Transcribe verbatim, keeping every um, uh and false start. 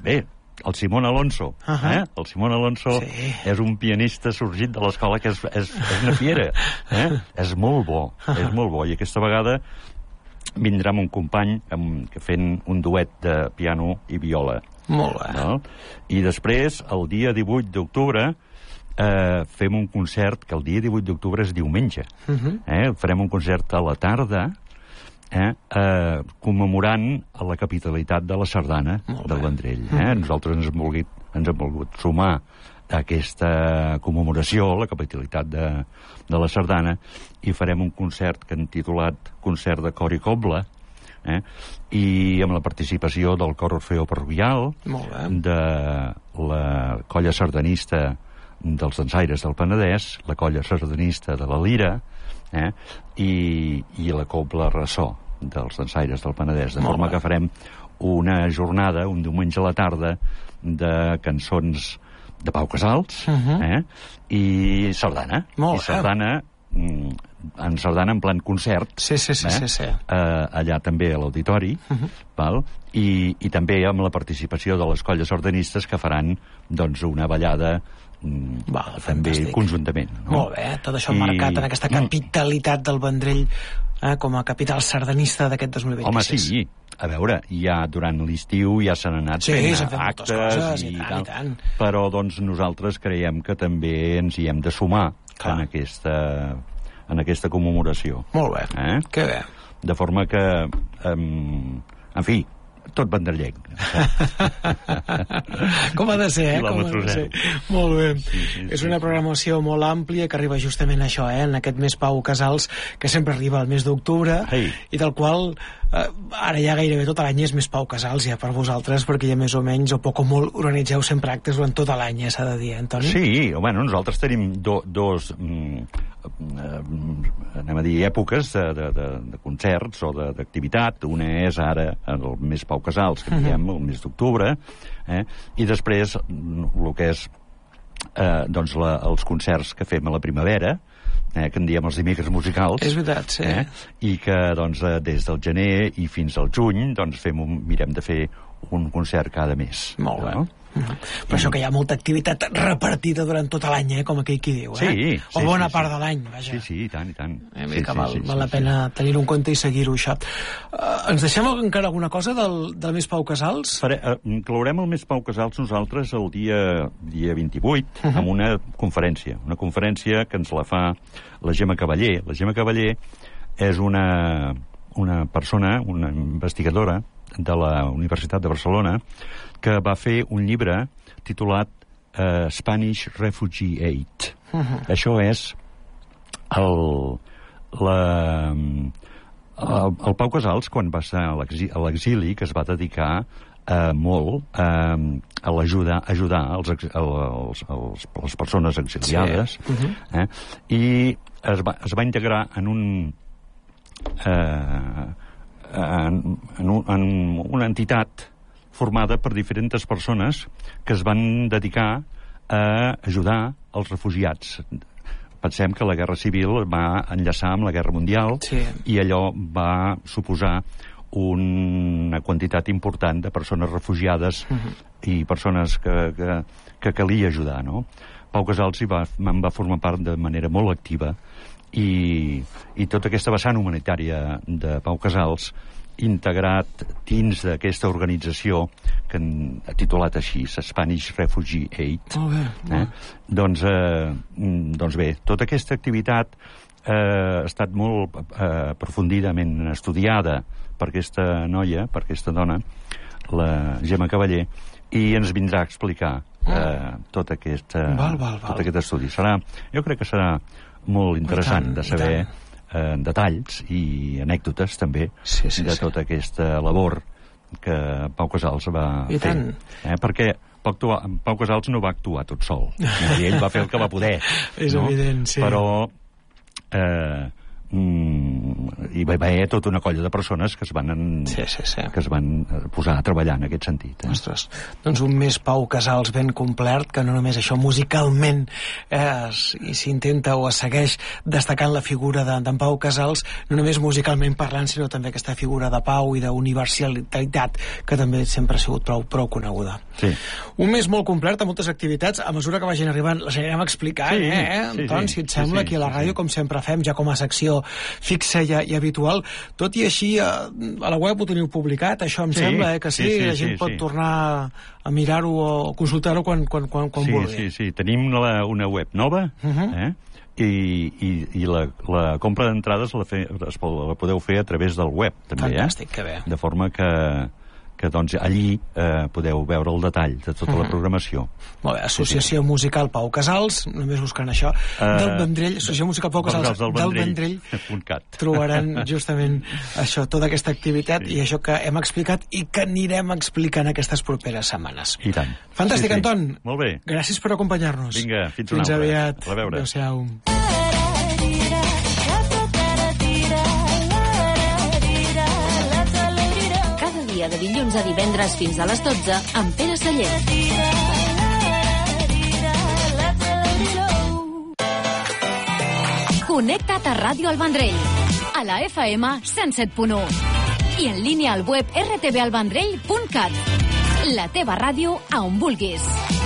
bé, el Simón Alonso. Uh -huh. eh? El Simón Alonso sí. és un pianista sorgit de l'escola que és, és, és una fiera. Eh? És molt bo, uh -huh. és molt bo. I aquesta vegada vindrà amb un company amb, que fent un duet de piano i viola. Molt bé. No? I després, el dia divuit d'octubre, eh, fem un concert, que el dia divuit d'octubre és diumenge. Uh -huh. eh? Farem un concert a la tarda, eh? Eh, commemorant la capitalitat de la sardana del Vendrell. Eh? Uh -huh. Nosaltres ens hem, volgut, ens hem volgut sumar a aquesta commemoració, la capitalitat de, de la sardana, i farem un concert que hem titulat Concert de Cor i Cobla, eh? I amb la participació del Cor Orfeo Parroquial, de la colla sardanista dels dansaires del Penedès, la colla sardanista de la Lira, eh? I, i la cobla ressò dels dansaires del Penedès, de Molt forma bé. que farem una jornada, un diumenge a la tarda, de cançons de Pau Casals, uh -huh. eh? I sardana. Molt I sardana, mm, en sardana en plan concert. Sí, sí, sí, eh? sí, sí. Eh, allà també a l'auditori, uh -huh. val? I, i també amb la participació de les colles sardanistes que faran, doncs, una ballada mm, Val, també fantàstic. conjuntament. No? Molt bé, tot això I... marcat en aquesta capitalitat del Vendrell, eh, com a capital sardanista d'aquest dos mil vint-i-sis. Home, sí. A veure, ja durant l'estiu ja s'han anat Sí, fent s'han fet moltes actes coses, i, i tant, tal. i tant. Però, doncs, nosaltres creiem que també ens hi hem de sumar Clar. en aquesta, en aquesta commemoració. Molt bé, Eh? que bé. De forma que, um, en fi, tot vendrellenc. Com ha de ser, eh? Com ha Quilòmetre de ser. zero. Molt bé. Sí, sí, És sí, una sí. programació molt àmplia que arriba justament a això, eh? En aquest mes Pau Casals, que sempre arriba al mes d'octubre, Ei. i del qual eh, ara ja gairebé tot l'any és més Pau Casals ja per vosaltres, perquè ja més o menys o poc o molt organitzeu sempre actes durant tot l'any, ja s'ha de dir, eh, Antoni? Sí, bueno, nosaltres tenim do, dos, mm, eh, anem a dir, èpoques de, de, de, de concerts o de- d'activitat. Una és ara, el mes Pau Casals, que en diem el mes d'octubre, eh? I després el que és eh, doncs la, els concerts que fem a la primavera, eh, que en diem els dimecres musicals. És veritat, sí. Eh? I que doncs, eh, des del gener i fins al juny doncs, fem un, mirem de fer un concert cada mes. Molt bé. No? Mhm. Però això que hi ha molta activitat repartida durant tot l'any, eh? Com aquell qui diu, eh? Sí, o sí, bona sí, part sí. de l'any, vaja. Sí, sí, i tant, i tant. Eh, sí, que sí, val, sí, val sí, la pena tenir-ho en compte i seguir-ho, això. Uh, ens deixem encara alguna cosa del, del mes Pau Casals? Faré, eh, inclourem el mes Pau Casals nosaltres el dia, dia vint-i-vuit Uh -huh. amb una conferència. Una conferència que ens la fa la Gemma Cavaller. La Gemma Cavaller és una, una persona, una investigadora de la Universitat de Barcelona que va fer un llibre titulat uh, Spanish Refugee Aid. Uh -huh. Això és el, la, el, el Pau Casals, quan va estar a l'exi- a l'exili, que es va dedicar eh, molt eh, a l'ajuda ajudar els, ex- els, els, les persones exiliades, Sí. Uh -huh. eh, i es va, es va integrar en un eh, en, en, un, en una entitat formada per diferents persones que es van dedicar a ajudar els refugiats. Pensem que la Guerra Civil va enllaçar amb la Guerra Mundial, Sí. i allò va suposar una quantitat important de persones refugiades Uh -huh. i persones que, que, que calia ajudar, no? Pau Casals hi va, en va formar part de manera molt activa, i, i tota aquesta vessant humanitària de Pau Casals, integrat dins d'aquesta organització que han titulat així, Spanish Refugee Aid. Molt bé. Eh? Doncs, eh, doncs bé, tota aquesta activitat eh, ha estat molt eh, profundidament estudiada per aquesta noia, per aquesta dona, la Gemma Cavaller, i ens vindrà a explicar eh, tot, aquest, eh, Val, val, val. tot aquest estudi. Serà, jo crec que serà molt interessant tant, de i saber tant. eh, detalls i anècdotes també Sí, sí, de sí. tota aquesta labor que Pau Casals va I fer. tant. Eh, perquè Pau, actuar, Pau Casals no va actuar tot sol. I ell va fer el que va poder. És no? evident, sí. Però eh, mm, hi va haver tota una colla de persones que es van, en, sí, sí, sí. que es van posar a treballar en aquest sentit. Eh? Ostres, doncs un mes Pau Casals ben complert, que no només això musicalment eh, s'intenta o es segueix destacant la figura d'en de, Pau Casals, no només musicalment parlant, sinó també aquesta figura de pau i d'universalitat que també sempre ha sigut prou, prou coneguda. Sí. Un mes molt complet, amb moltes activitats, a mesura que vagin arribant les anirem explicant, sí, eh, Anton, sí, sí, si et sembla, sí, sí, aquí a la ràdio, sí, sí. com sempre fem, ja com a secció fixa i, i habitual. Tot i així, a, a la web ho teniu publicat, això em sí, sembla, eh, que sí, sí, sí la gent sí, pot sí. tornar a mirar-ho o consultar-ho quan, quan, quan, quan sí, vulgui. Sí, sí, tenim la, una web nova, uh-huh. eh? i, i, i la, la compra d'entrades la, fe, la podeu fer a través del web, també. Fantàstic, eh? que bé. De forma que que doncs allí eh, podeu veure el detall de tota uh-huh. la programació. Molt bé, Associació sí, sí. Musical Pau Casals, només buscant això, uh, del Vendrell, Associació Musical Pau Casals del Vendrell, del Vendrell trobaran justament això, tota aquesta activitat sí. i això que hem explicat i que anirem explicant aquestes properes setmanes. I tant. Fantàstic, sí, sí. Anton. Molt bé. Gràcies per acompanyar-nos. Vinga, fins una fins altra. Aviat. A veure. Adéu-siau. De dilluns a divendres fins a les dotze amb Pere Celler. Connecta't a Ràdio El Vendrell, a la F M cent set punt u i en línia al web r t v el vendrell punt cat. La teva ràdio a on vulguis.